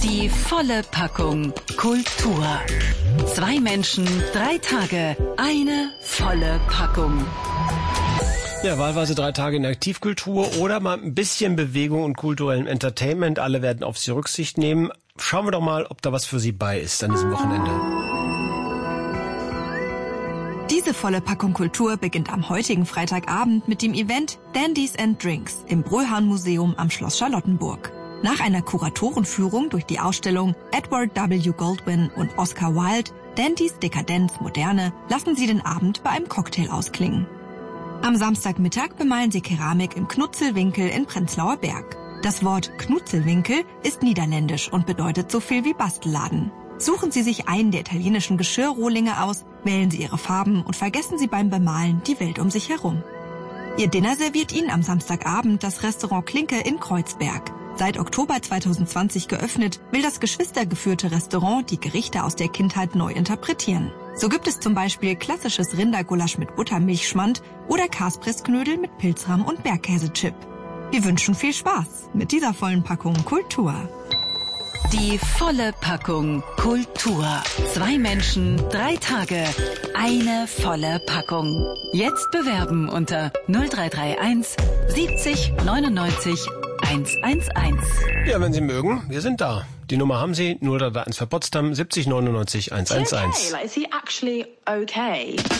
Die volle Packung Kultur. 2 Menschen, 3 Tage, eine volle Packung. Ja, wahlweise 3 Tage in Aktivkultur oder mal ein bisschen Bewegung und kulturellem Entertainment. Alle werden auf Sie Rücksicht nehmen. Schauen wir doch mal, ob da was für Sie bei ist an diesem Wochenende. Diese volle Packung Kultur beginnt am heutigen Freitagabend mit dem Event Dandies and Drinks im Bröhan-Museum am Schloss Charlottenburg. Nach einer Kuratorenführung durch die Ausstellung Edward W. Goldwyn und Oscar Wilde, Dandys Dekadenz Moderne, lassen Sie den Abend bei einem Cocktail ausklingen. Am Samstagmittag bemalen Sie Keramik im Knutzelwinkel in Prenzlauer Berg. Das Wort Knutzelwinkel ist niederländisch und bedeutet so viel wie Bastelladen. Suchen Sie sich einen der italienischen Geschirrrohlinge aus, wählen Sie Ihre Farben und vergessen Sie beim Bemalen die Welt um sich herum. Ihr Dinner serviert Ihnen am Samstagabend das Restaurant Klinke in Kreuzberg. Seit Oktober 2020 geöffnet, will das geschwistergeführte Restaurant die Gerichte aus der Kindheit neu interpretieren. So gibt es zum Beispiel klassisches Rindergulasch mit Buttermilchschmand oder Kaspressknödel mit Pilzrahm und Bergkäsechip. Wir wünschen viel Spaß mit dieser vollen Packung Kultur. Die volle Packung Kultur. 2 Menschen, 3 Tage, eine volle Packung. Jetzt bewerben unter 0331 70 99 111. Ja, wenn Sie mögen, wir sind da. Die Nummer haben Sie, 0331 für Potsdam, 70 99 111. Is he actually okay?